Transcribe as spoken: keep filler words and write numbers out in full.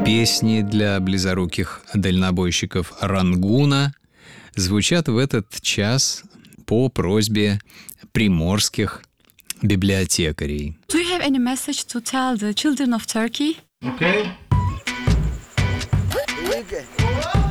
Песни для близоруких дальнобойщиков Рангуна звучат в этот час по просьбе приморских библиотекарей. Do you have any message to tell the children of Turkey? Okay.